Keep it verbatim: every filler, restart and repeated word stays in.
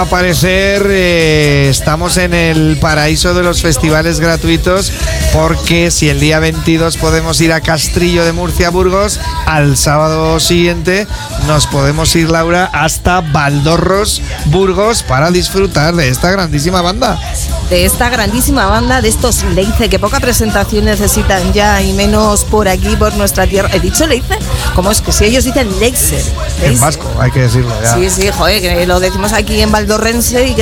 Al parecer eh, estamos en el paraíso de los festivales gratuitos, porque si el día veintidós podemos ir a Castrillo de Murcia, Burgos, al sábado siguiente nos podemos ir, Laura, hasta Valdorros, Burgos, para disfrutar de esta grandísima banda. De esta grandísima banda, de estos Leice, que poca presentación necesitan ya, y menos por aquí, por nuestra tierra. ¿He dicho Leice? ¿Cómo es que si ellos dicen Leice? En vasco, hay que decirlo ya. Sí, sí, joder, que lo decimos aquí en Valdorrense y que